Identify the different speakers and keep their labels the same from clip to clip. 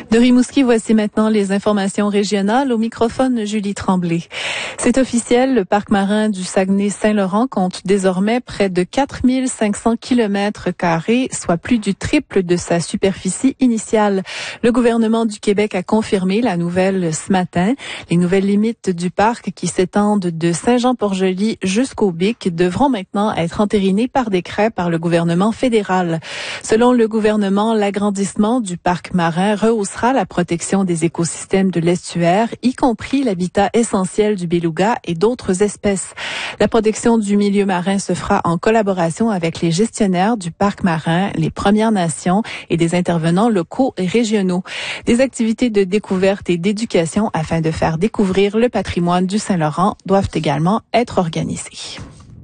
Speaker 1: De Rimouski, voici maintenant les informations régionales. Au microphone, Julie Tremblay. C'est officiel, le parc marin du Saguenay-Saint-Laurent compte désormais près de 4500 km², soit plus du triple de sa superficie initiale. Le gouvernement du Québec a confirmé la nouvelle ce matin. Les nouvelles limites du parc qui s'étendent de Saint-Jean-Port-Joli jusqu'au Bic devront maintenant être entérinées par décret par le gouvernement fédéral. Selon le gouvernement, l'agrandissement du parc marin rehaussera la protection des écosystèmes de l'estuaire, y compris l'habitat essentiel du beluga et d'autres espèces. La protection du milieu marin se fera en collaboration avec les gestionnaires du parc marin, les Premières Nations et des intervenants locaux et régionaux. Des activités de découverte et d'éducation afin de faire découvrir le patrimoine du Saint-Laurent doivent également être organisées.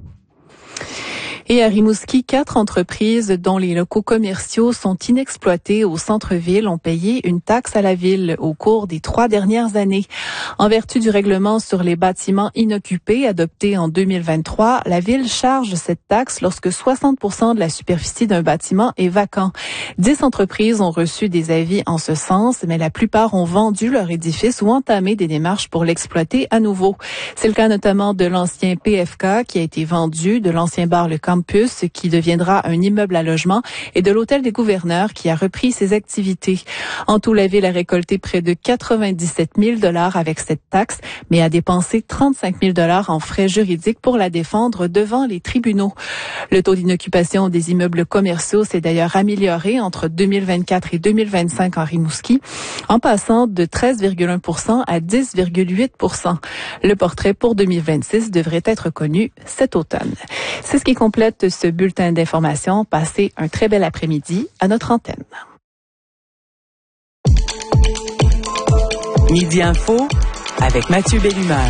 Speaker 1: Et à Rimouski, 4 entreprises dont les locaux commerciaux sont inexploités au centre-ville ont payé une taxe à la ville au cours des 3 dernières années. En vertu du règlement sur les bâtiments inoccupés adopté en 2023, la ville charge cette taxe lorsque 60% de la superficie d'un bâtiment est vacant. 10 entreprises ont reçu des avis en ce sens, mais la plupart ont vendu leur édifice ou entamé des démarches pour l'exploiter à nouveau. C'est le cas notamment de l'ancien PFK qui a été vendu, de l'ancien bar Le Campus qui deviendra un immeuble à logement et de l'hôtel des gouverneurs qui a repris ses activités. En tout, la ville a récolté près de 97 000 $ avec cette taxe, mais a dépensé 35 000 $ en frais juridiques pour la défendre devant les tribunaux. Le taux d'inoccupation des immeubles commerciaux s'est d'ailleurs amélioré entre 2024 et 2025 en Rimouski, en passant de 13,1% à 10,8%. Le portrait pour 2026 devrait être connu cet automne. C'est ce qui complète ce bulletin d'information. Passez un très bel après-midi à notre antenne.
Speaker 2: Midi Info avec Mathieu Bellumeur.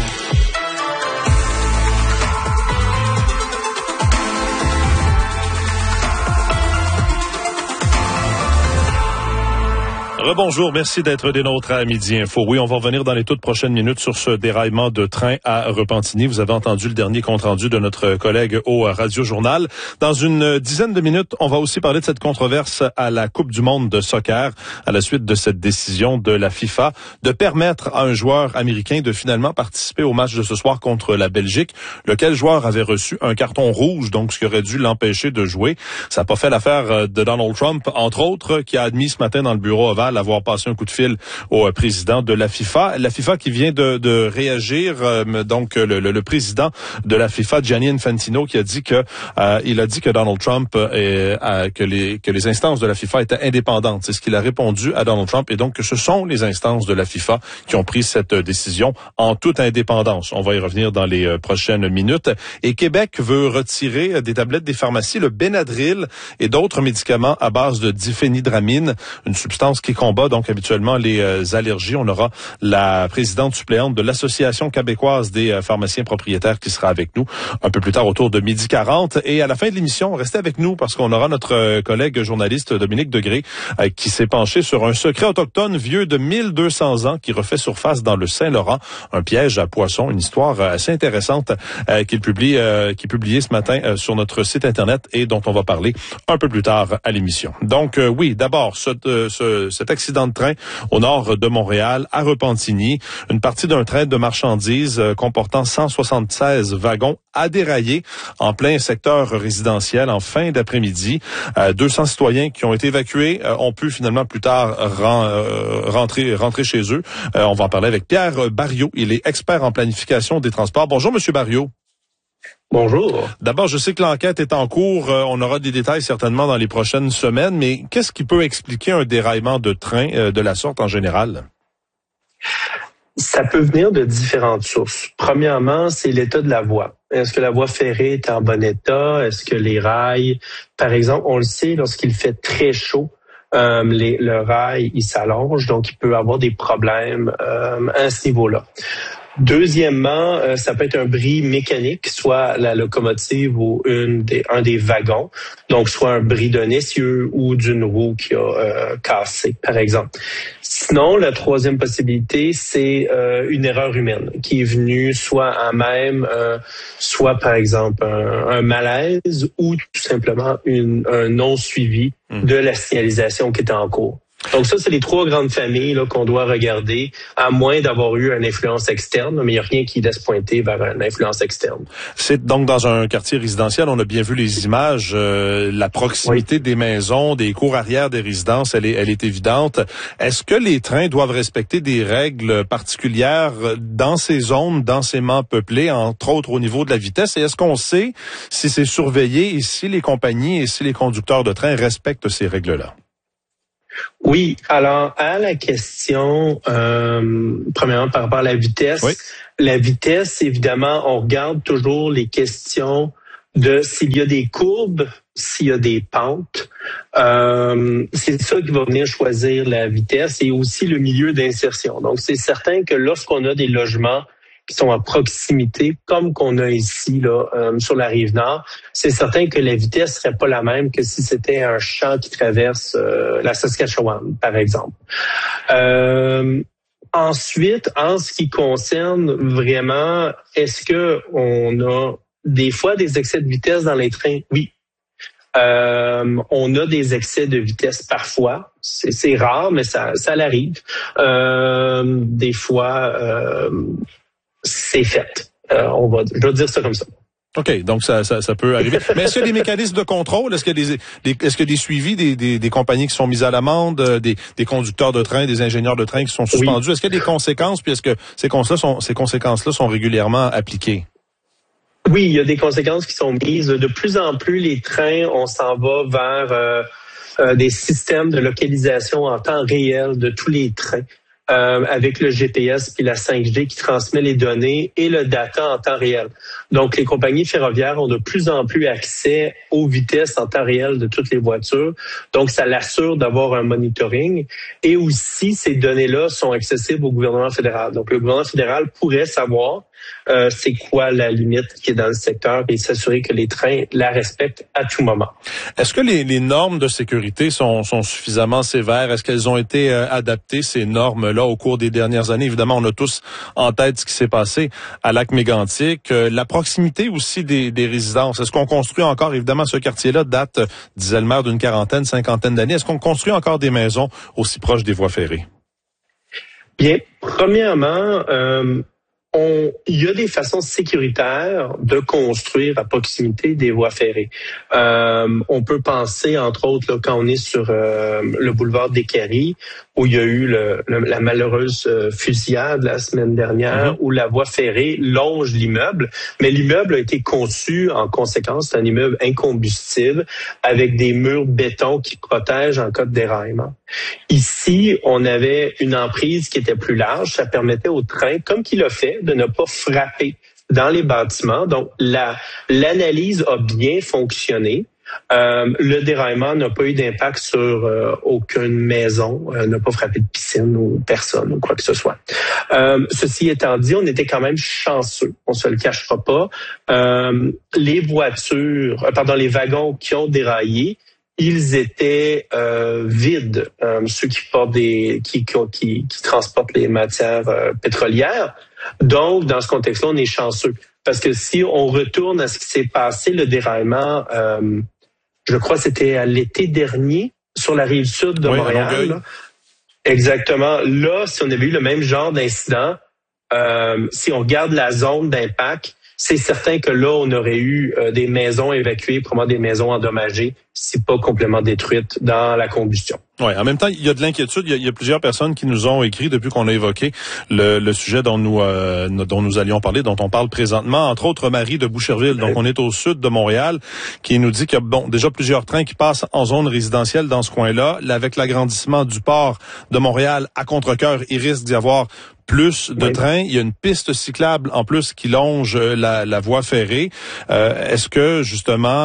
Speaker 3: Rebonjour, merci d'être des nôtres à Midi Info. Oui, on va revenir dans les toutes prochaines minutes sur ce déraillement de train à Repentigny. Vous avez entendu le dernier compte-rendu de notre collègue au Radio Journal. Dans une dizaine de minutes, on va aussi parler de cette controverse à la Coupe du monde de soccer à la suite de cette décision de la FIFA de permettre à un joueur américain de finalement participer au match de ce soir contre la Belgique, lequel joueur avait reçu un carton rouge, donc ce qui aurait dû l'empêcher de jouer. Ça n'a pas fait l'affaire de Donald Trump, entre autres, qui a admis ce matin dans le bureau ovale avoir passé un coup de fil au président de la FIFA. La FIFA qui vient de réagir, donc le président de la FIFA, Gianni Infantino, qui a dit que il a dit que Donald Trump que les instances de la FIFA étaient indépendantes. C'est ce qu'il a répondu à Donald Trump, et donc que ce sont les instances de la FIFA qui ont pris cette décision en toute indépendance. On va y revenir dans les prochaines minutes. Et Québec veut retirer des tablettes des pharmacies le Benadryl et d'autres médicaments à base de diphénidramine, une substance qui combat donc habituellement les allergies. On aura la présidente suppléante de l'Association québécoise des pharmaciens propriétaires qui sera avec nous un peu plus tard autour de 12h40. Et à la fin de l'émission, restez avec nous parce qu'on aura notre collègue journaliste Dominique Degré qui s'est penché sur un secret autochtone vieux de 1200 ans qui refait surface dans le Saint-Laurent, un piège à poissons, une histoire assez intéressante qui est publiée ce matin sur notre site internet et dont on va parler un peu plus tard à l'émission. Donc oui, d'abord cet accident de train au nord de Montréal, à Repentigny. Une partie d'un train de marchandises comportant 176 wagons a déraillé en plein secteur résidentiel en fin d'après-midi. 200 citoyens qui ont été évacués ont pu finalement plus tard rentrer chez eux. On va en parler avec Pierre Barriot. Il est expert en planification des transports. Bonjour, Monsieur Barriot.
Speaker 4: Bonjour.
Speaker 3: D'abord, je sais que l'enquête est en cours. On aura des détails certainement dans les prochaines semaines, mais qu'est-ce qui peut expliquer un déraillement de train de la sorte en général?
Speaker 4: Ça peut venir de différentes sources. Premièrement, c'est l'état de la voie. Est-ce que la voie ferrée est en bon état? Est-ce que les rails, par exemple, on le sait, lorsqu'il fait très chaud, le rail, il s'allonge, donc il peut avoir des problèmes à ce niveau-là. Deuxièmement, ça peut être un bris mécanique, soit la locomotive ou un des wagons, donc soit un bris d'un essieu ou d'une roue qui a cassé, par exemple. Sinon, la troisième possibilité, c'est une erreur humaine qui est venue soit à même, soit par exemple un malaise ou tout simplement un non-suivi de la signalisation qui était en cours. Donc ça, c'est les trois grandes familles là, qu'on doit regarder, à moins d'avoir eu une influence externe, mais il n'y a rien qui laisse pointer vers une influence externe.
Speaker 3: C'est donc dans un quartier résidentiel, on a bien vu les images, la proximité des maisons, des cours arrière des résidences, elle est évidente. Est-ce que les trains doivent respecter des règles particulières dans ces zones densément peuplées, entre autres au niveau de la vitesse? Et est-ce qu'on sait si c'est surveillé et si les compagnies et si les conducteurs de train respectent ces règles-là?
Speaker 4: Oui, alors à la question, premièrement par rapport à la vitesse, la vitesse, évidemment, on regarde toujours les questions de s'il y a des courbes, s'il y a des pentes. C'est ça qui va venir choisir la vitesse et aussi le milieu d'insertion. Donc, c'est certain que lorsqu'on a des logements qui sont à proximité, comme qu'on a ici là sur la Rive-Nord, c'est certain que la vitesse serait pas la même que si c'était un champ qui traverse la Saskatchewan, par exemple. Ensuite, en ce qui concerne vraiment, est-ce que on a des fois des excès de vitesse dans les trains? Oui. On a des excès de vitesse parfois. C'est rare, mais ça l'arrive. Des fois, c'est fait. Je dois dire ça comme ça.
Speaker 3: OK, donc ça peut arriver. Mais est-ce qu'il y a des mécanismes de contrôle? Est-ce qu'il y a des suivis des compagnies qui sont mises à l'amende, des conducteurs de train, des ingénieurs de train qui sont suspendus? Oui. Est-ce qu'il y a des conséquences? Puis est-ce que ces conséquences-là sont régulièrement appliquées?
Speaker 4: Oui, il y a des conséquences qui sont mises. De plus en plus, les trains, on s'en va vers des systèmes de localisation en temps réel de tous les trains. Avec le GPS puis la 5G qui transmet les données et le data en temps réel. Donc, les compagnies ferroviaires ont de plus en plus accès aux vitesses en temps réel de toutes les voitures. Donc, ça l'assure d'avoir un monitoring. Et aussi, ces données-là sont accessibles au gouvernement fédéral. Donc, le gouvernement fédéral pourrait savoir c'est quoi la limite qui est dans le secteur et s'assurer que les trains la respectent à tout moment.
Speaker 3: Est-ce que les normes de sécurité sont suffisamment sévères? Est-ce qu'elles ont été adaptées, ces normes-là, au cours des dernières années? Évidemment, on a tous en tête ce qui s'est passé à Lac-Mégantic. La proximité aussi des résidences. Est-ce qu'on construit encore, évidemment, ce quartier-là date, disait le maire, d'une cinquantaine d'années. Est-ce qu'on construit encore des maisons aussi proches des voies ferrées?
Speaker 4: Bien, premièrement, il y a des façons sécuritaires de construire à proximité des voies ferrées. On peut penser, entre autres, là, quand on est sur le boulevard des Caries, où il y a eu la malheureuse fusillade la semaine dernière, où la voie ferrée longe l'immeuble, mais l'immeuble a été conçu en conséquence, c'est un immeuble incombustible avec des murs béton qui protègent en cas de déraillement. Ici, on avait une emprise qui était plus large, ça permettait au train, comme qu'il a fait, de ne pas frapper dans les bâtiments. Donc, l'analyse a bien fonctionné. Le déraillement n'a pas eu d'impact sur aucune maison, n'a pas frappé de piscine ou personne ou quoi que ce soit. Ceci étant dit, on était quand même chanceux, on se le cachera pas. Les wagons qui ont déraillé, ils étaient vides, ceux qui portent qui transportent les matières pétrolières. Donc, dans ce contexte-là, on est chanceux. Parce que si on retourne à ce qui s'est passé, le déraillement, je crois que c'était à l'été dernier, sur la rive sud de Montréal. Là. Exactement. Là, si on avait eu le même genre d'incident, si on regarde la zone d'impact, c'est certain que là, on aurait eu des maisons évacuées, probablement des maisons endommagées, si pas complètement détruites dans la combustion.
Speaker 3: Oui, en même temps, il y a de l'inquiétude. Il y a plusieurs personnes qui nous ont écrit depuis qu'on a évoqué le sujet dont nous allions parler, dont on parle présentement. Entre autres, Marie de Boucherville. Donc, on est au sud de Montréal, qui nous dit qu'il y a déjà plusieurs trains qui passent en zone résidentielle dans ce coin-là. Là, avec l'agrandissement du port de Montréal à Contrecœur, il risque d'y avoir plus de trains. Il y a une piste cyclable en plus qui longe la voie ferrée. Est-ce que justement,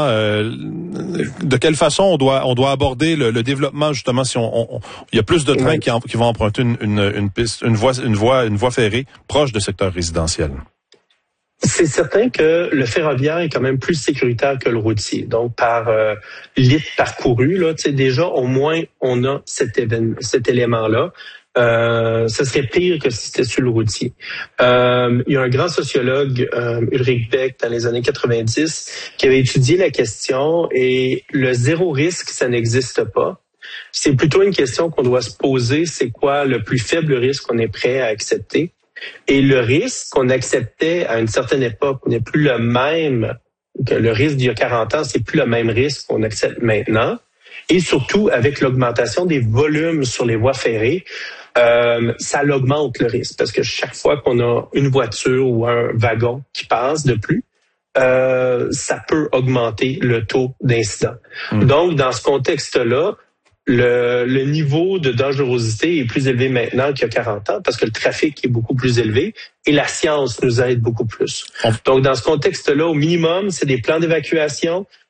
Speaker 3: de quelle façon on doit aborder le développement justement si il y a plus de trains qui vont emprunter une voie ferrée proche de secteurs résidentiels?
Speaker 4: C'est certain que le ferroviaire est quand même plus sécuritaire que le routier. Donc, par litre parcouru, là, déjà, au moins, on a cet élément-là. Ce serait pire que si c'était sur le routier. Il y a un grand sociologue, Ulrich Beck, dans les années 90, qui avait étudié la question et le zéro risque, ça n'existe pas. C'est plutôt une question qu'on doit se poser, c'est quoi le plus faible risque qu'on est prêt à accepter? Et le risque qu'on acceptait à une certaine époque n'est plus le même que le risque d'il y a 40 ans, c'est plus le même risque qu'on accepte maintenant. Et surtout, avec l'augmentation des volumes sur les voies ferrées, ça augmente le risque parce que chaque fois qu'on a une voiture ou un wagon qui passe de plus, ça peut augmenter le taux d'incident. Donc, dans ce contexte-là, le niveau de dangerosité est plus élevé maintenant qu'il y a 40 ans parce que le trafic est beaucoup plus élevé et la science nous aide beaucoup plus. Donc, dans ce contexte-là, au minimum, c'est des plans d'évacuation,